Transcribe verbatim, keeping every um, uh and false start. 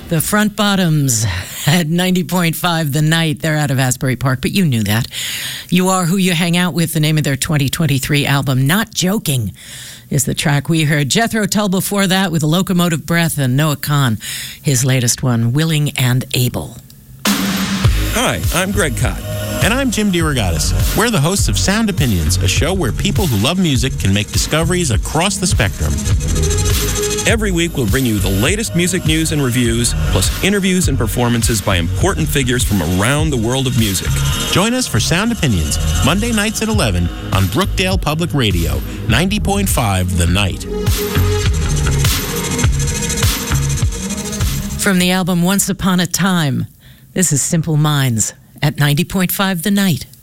The Front Bottoms at ninety point five The Night. They're out of Asbury Park, but you knew that. You Are Who You Hang Out With, the name of their twenty twenty-three album. Not Joking is the track we heard. Jethro Tull before that with Locomotive Breath, and Noah Kahn, his latest one, Willing and Able. Hi, I'm Greg Kot. And I'm Jim DeRogatis. We're the hosts of Sound Opinions, a show where people who love music can make discoveries across the spectrum. Every week we'll bring you the latest music news and reviews, plus interviews and performances by important figures from around the world of music. Join us for Sound Opinions, Monday nights at eleven on Brookdale Public Radio, ninety point five The Night. From the album Once Upon a Time, this is Simple Minds at ninety point five The Night.